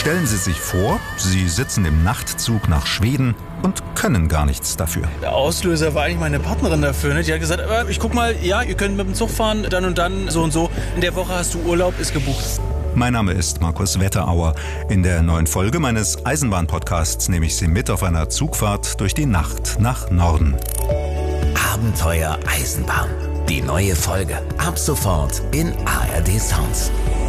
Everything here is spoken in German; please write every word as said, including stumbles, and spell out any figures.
Stellen Sie sich vor, Sie sitzen im Nachtzug nach Schweden und können gar nichts dafür. Der Auslöser war eigentlich meine Partnerin dafür. Ne? Die hat gesagt, äh, ich guck mal, ja, ihr könnt mit dem Zug fahren, dann und dann, so und so. In der Woche hast du Urlaub, ist gebucht. Mein Name ist Markus Wetterauer. In der neuen Folge meines Eisenbahn-Podcasts nehme ich Sie mit auf einer Zugfahrt durch die Nacht nach Norden. Abenteuer Eisenbahn. Die neue Folge ab sofort in A R D Sounds.